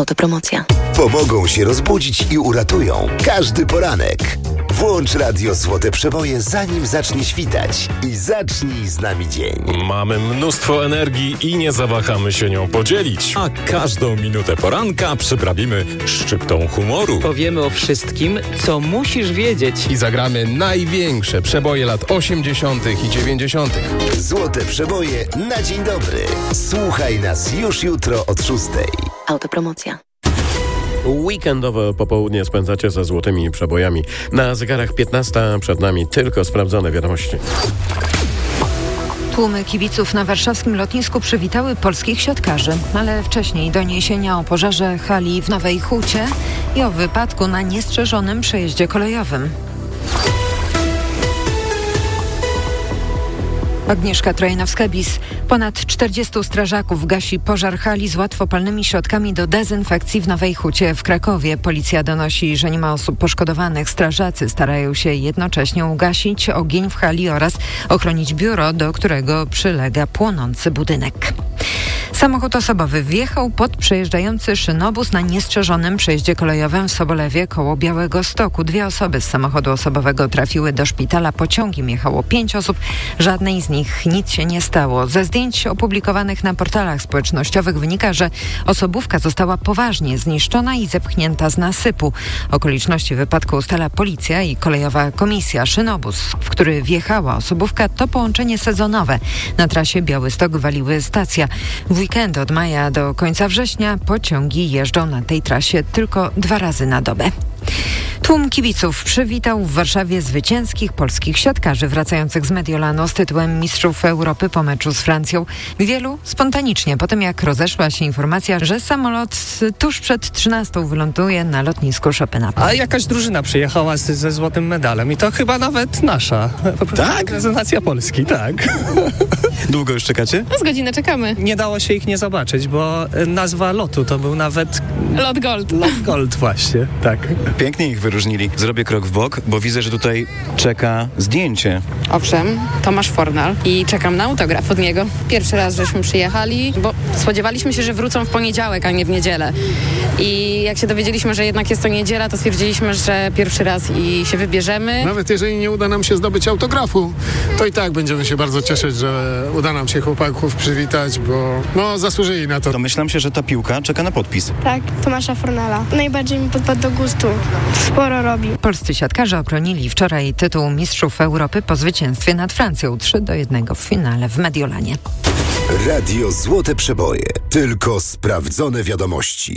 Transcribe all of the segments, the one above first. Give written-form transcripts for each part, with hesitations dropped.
Autopromocja. Pomogą się rozbudzić i uratują każdy poranek. Włącz radio Złote Przeboje, zanim zacznie świtać i zacznij z nami dzień. Mamy mnóstwo energii i nie zawahamy się nią podzielić. A każdą minutę poranka przyprawimy szczyptą humoru. Powiemy o wszystkim, co musisz wiedzieć. I zagramy największe przeboje lat 80. i 90. Złote Przeboje na dzień dobry. Słuchaj nas już jutro od 6. Autopromocja. Weekendowe popołudnie spędzacie ze Złotymi Przebojami. Na zegarach 15, przed nami tylko sprawdzone wiadomości. Tłumy kibiców na warszawskim lotnisku przywitały polskich siatkarzy, ale wcześniej doniesienia o pożarze hali w Nowej Hucie i o wypadku na niestrzeżonym przejeździe kolejowym. Agnieszka Trojanowska-Bis. Ponad 40 strażaków gasi pożar hali z łatwopalnymi środkami do dezynfekcji w Nowej Hucie w Krakowie. Policja donosi, że nie ma osób poszkodowanych. Strażacy starają się jednocześnie ugasić ogień w hali oraz ochronić biuro, do którego przylega płonący budynek. Samochód osobowy wjechał pod przejeżdżający szynobus na niestrzeżonym przejeździe kolejowym w Sobolewie koło Białegostoku. 2 osoby z samochodu osobowego trafiły do szpitala. Pociągiem jechało 5 osób. Żadnej z nich nic się nie stało. Ze zdjęć opublikowanych na portalach społecznościowych wynika, że osobówka została poważnie zniszczona i zepchnięta z nasypu. Okoliczności wypadku ustala policja i kolejowa komisja. Szynobus, w który wjechała osobówka, to połączenie sezonowe. Na trasie Białystok-Waliły stacja. W weekend od maja do końca września pociągi jeżdżą na tej trasie tylko 2 razy na dobę. Tłum kibiców przywitał w Warszawie zwycięskich polskich siatkarzy wracających z Mediolanu z tytułem Mistrzów Europy po meczu z Francją. Wielu spontanicznie po tym, jak rozeszła się informacja, że samolot tuż przed 13 wyląduje na lotnisku Chopina. A jakaś drużyna przyjechała ze złotym medalem i to chyba nawet nasza. Tak? Reprezentacja Polski, tak. Długo już czekacie? Z godzinę czekamy. Nie dało się ich nie zobaczyć, bo nazwa lotu to był nawet... Lot Gold. Lot Gold właśnie, tak. Pięknie ich wyróżnili. Zrobię krok w bok, bo widzę, że tutaj czeka zdjęcie. Owszem, Tomasz Fornal i czekam na autograf od niego. Pierwszy raz żeśmy przyjechali, bo spodziewaliśmy się, że wrócą w poniedziałek, a nie w niedzielę. I jak się dowiedzieliśmy, że jednak jest to niedziela, to stwierdziliśmy, że pierwszy raz i się wybierzemy. Nawet jeżeli nie uda nam się zdobyć autografu, to i tak będziemy się bardzo cieszyć, że uda nam się chłopaków przywitać, bo zasłużyli na to. Domyślam się, że ta piłka czeka na podpis. Tak, Tomasza Fornala. Najbardziej mi podpadł do gustu. Sporo robi. Polscy siatkarze obronili wczoraj tytuł Mistrzów Europy po zwycięstwie nad Francją 3-1 w finale w Mediolanie. Radio Złote Przeboje. Tylko sprawdzone wiadomości.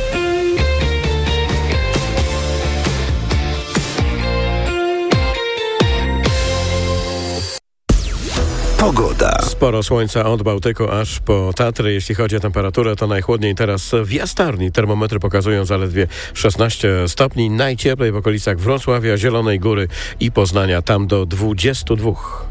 Pogoda. Sporo słońca od Bałtyku aż po Tatry. Jeśli chodzi o temperaturę, to najchłodniej teraz w Jastarni. Termometry pokazują zaledwie 16 stopni. Najcieplej w okolicach Wrocławia, Zielonej Góry i Poznania. Tam do 22.